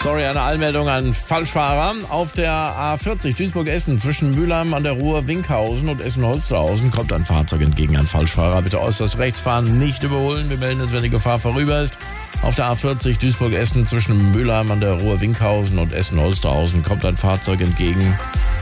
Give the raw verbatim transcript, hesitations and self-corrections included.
Sorry, eine Anmeldung an Falschfahrer. Auf der A vierzig Duisburg-Essen zwischen Mülheim an der Ruhr, Winkhausen und Essen-Holsterhausen kommt ein Fahrzeug entgegen, ein Falschfahrer. Bitte äußerst rechts fahren, nicht überholen. Wir melden es, wenn die Gefahr vorüber ist. Auf der A vierzig Duisburg-Essen zwischen Mülheim an der Ruhr, Winkhausen und Essen-Holsterhausen kommt ein Fahrzeug entgegen.